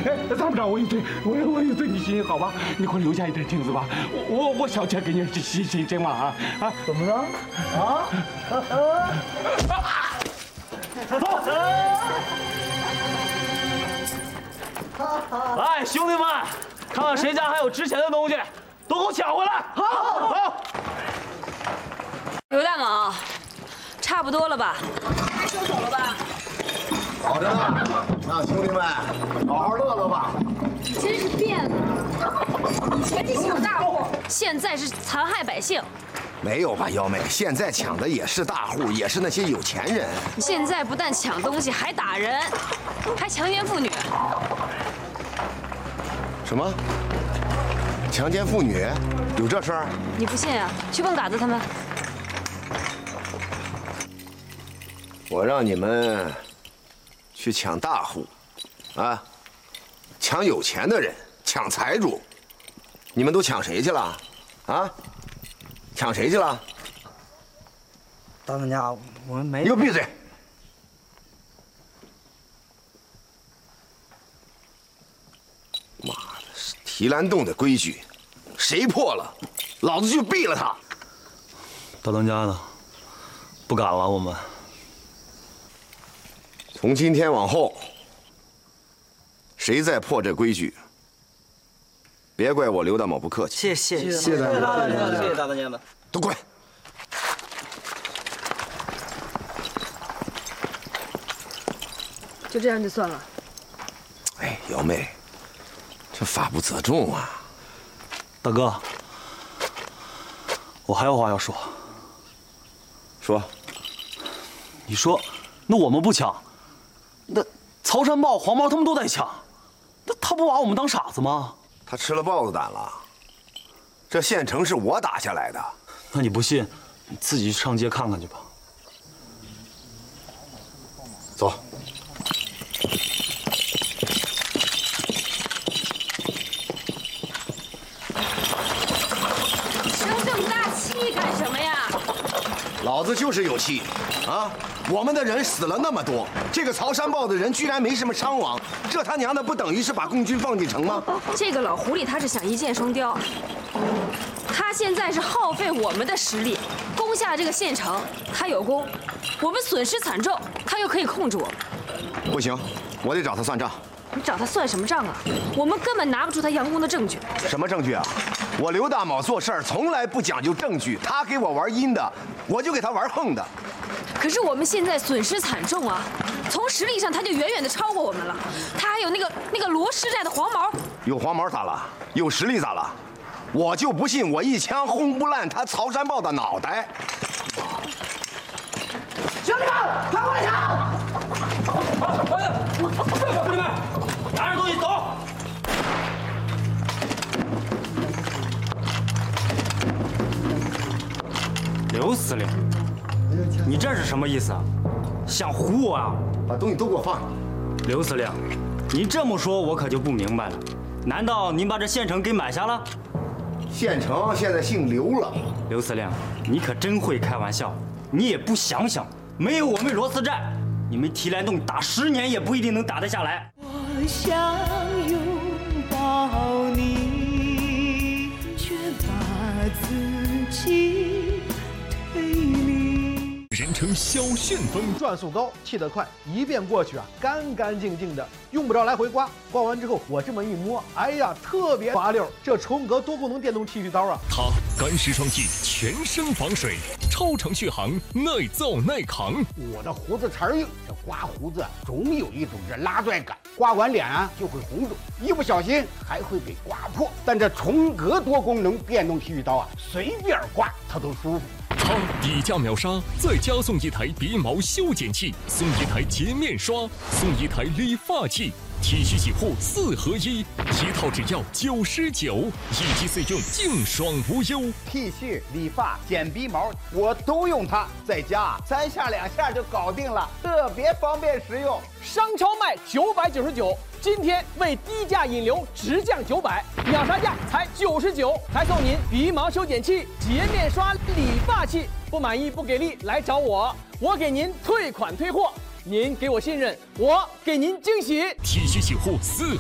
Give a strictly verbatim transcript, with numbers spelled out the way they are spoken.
咱们着我一推，我我一推你行好吧？你给我留下一点镜子吧，我我我小钱给你行行行吗？啊啊！ 怎么了？啊？ 来，兄弟们，看看谁家还有值钱的东西，都给我抢回来！好，好。 刘大猛，差不多了吧？收手了吧？ 好着呢，那兄弟们好好乐乐吧。 你真是变了，以前是小大户，现在是残害百姓。 没有吧，幺妹，现在抢的也是大户，也是那些有钱人。 你现在不但抢东西，还打人，还强奸妇女。 什么？强奸妇女？有这事儿？ 你不信啊？去问嘎子他们。 我让你们去抢大户，啊，抢有钱的人，抢财主。你们都抢谁去了？啊？抢谁去了？ 大当家，我们没。 你给我闭嘴！妈的，提篮洞的规矩，谁破了，老子就毙了他！ 大当家呢？不敢了，我们。 从今天往后，谁再破这规矩，别怪我刘大某不客气。 谢谢谢谢大当家， 谢谢大当家们。 都滚！ 就这样就算了。 哎，幺妹，这法不责众啊！ 大哥，我还有话要说。 说， 你说，那我们不抢，那曹山豹、黄毛他们都在抢，那他不把我们当傻子吗？ 他吃了豹子胆了。这县城是我打下来的。 那你不信，你自己上街看看去吧。 走。 生这么大气干什么呀？ 老子就是有气，啊！我们的人死了那么多，这个曹山豹的人居然没什么伤亡，这他娘的不等于是把共军放进城吗？ 这个老狐狸他是想一箭双雕，他现在是耗费我们的实力攻下了这个县城，他有功，我们损失惨重，他又可以控制我们。 不行，我得找他算账。 你找他算什么账啊？我们根本拿不出他佯攻的证据。 什么证据啊？我刘大卯做事儿从来不讲究证据，他给我玩阴的，我就给他玩横的。 可是我们现在损失惨重啊，从实力上他就远远的超过我们了。他还有那个那个罗师寨的黄毛， 有黄毛咋了？有实力咋了？我就不信我一枪轰不烂他曹山豹的脑袋。 兄弟们，快过来抢！快点！兄弟们，拿着东西走！ 刘司令，你这是什么意思啊？想唬我啊？ 把东西都给我放下！ 刘司令，您这么说，我可就不明白了。难道您把这县城给买下了？ 县城现在姓刘了。 刘司令，你可真会开玩笑。你也不想想，没有我们罗斯寨，你们提篮洞打十年也不一定能打得下来。 我想拥抱你，却把自己推离。 人称小旋风， 转速高，气得快，一遍过去啊，干干净净的，用不着来回刮。刮完之后，我这么一摸，哎呀，特别滑溜。这重格多功能电动剃须刀啊， 它干湿双击，全身防水，超长续航，耐造耐扛。 我的胡子茬硬，这刮胡子总有一种这拉拽感，刮完脸啊就会红肿，一不小心还会给刮破。但这重格多功能电动剃须刀啊，随便刮它都舒服。 它底价秒杀，再加送一台鼻毛修剪器，送一台洁面刷，送一台理发器，剃须洗护四合一，一套只要九十九，一机四用，净爽无忧。 剃须、理发、剪鼻毛，我都用它，在家三下两下就搞定了，特别方便实用。 商超卖九百九十九，今天为低价引流直降九百，秒杀价才九十九，还送您鼻毛修剪器、洁面刷、理发器。不满意不给力来找我，我给您退款退货。您给我信任，我给您惊喜。 剃须洗护四